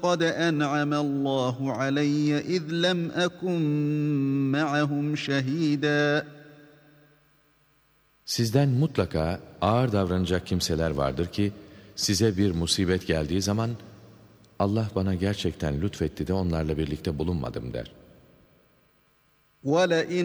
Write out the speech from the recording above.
قَدْ أَنْعَمَ اللّٰهُ عَلَيَّ اِذْ لَمْ أَكُنْ مَعَهُمْ شَهِيدًا. Sizden mutlaka ağır davranacak kimseler vardır ki, size bir musibet geldiği zaman, Allah bana gerçekten lütfetti de onlarla birlikte bulunmadım der.